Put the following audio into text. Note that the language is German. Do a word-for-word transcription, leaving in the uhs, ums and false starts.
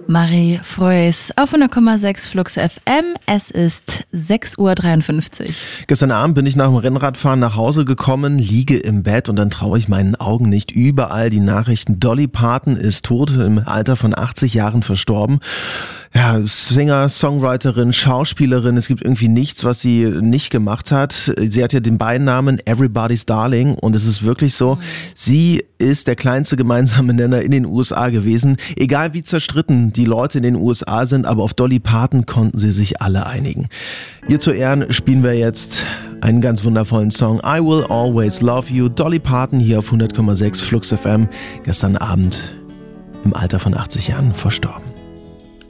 Marie Freuß auf hundert Komma sechs Flux F M. Es ist sechs Uhr dreiundfünfzig. Gestern Abend bin ich nach dem Rennradfahren nach Hause gekommen, liege im Bett und dann traue ich meinen Augen nicht. Überall die Nachrichten. Dolly Parton ist tot, im Alter von achtzig Jahren verstorben. Ja, Singer, Songwriterin, Schauspielerin, es gibt irgendwie nichts, was sie nicht gemacht hat. Sie hat ja den Beinamen Everybody's Darling und es ist wirklich so, mhm. sie ist der kleinste gemeinsame Nenner in den U S A gewesen. Egal wie zerstritten die Leute in den U S A sind, aber auf Dolly Parton konnten sie sich alle einigen. Ihr zu Ehren spielen wir jetzt einen ganz wundervollen Song, I Will Always Love You, Dolly Parton hier auf hundert Komma sechs Flux F M, gestern Abend im Alter von achtzig Jahren verstorben.